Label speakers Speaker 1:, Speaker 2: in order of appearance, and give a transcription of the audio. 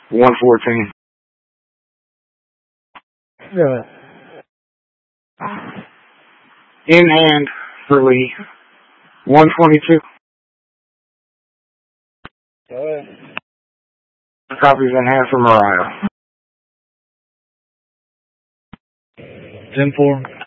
Speaker 1: 114.
Speaker 2: Go ahead.
Speaker 1: In hand for Lee. 122.
Speaker 2: Go ahead.
Speaker 1: Copies in hand for Mariah.
Speaker 2: 10-4.